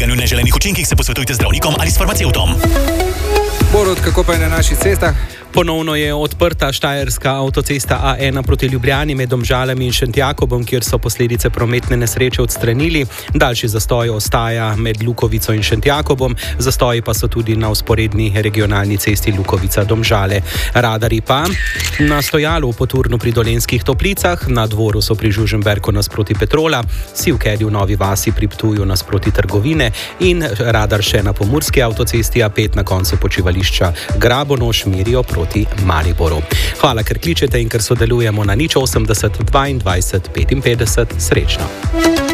Pri neželenih učinkih se posvetujte z zdravnikom ali s farmacevtom. Borut, kako pa je na naših cestah? Ponovno je odprta štajerska avtocesta A1 proti Ljubljani med Domžalami in Šentjakobom, kjer so posledice prometne nesreče odstranili. Daljši zastoj ostaja med Lukovico in Šentjakobom, zastoji pa so tudi na vzporedni regionalni cesti Lukovica-Domžale. Radarji pa na stojalu v Poturnu pri Dolenjskih Toplicah, na Dvoru so pri Žužemberku nasproti Petrola, Sivkedi v Novi Vasi pri Ptuju nasproti Trgovine in radar še na pomurski avtocesti A5 na koncu počivališča Grabonoš merijo proti Mariboru. Hvala, ker kličete in ker sodelujemo na 080 22 55. Srečno.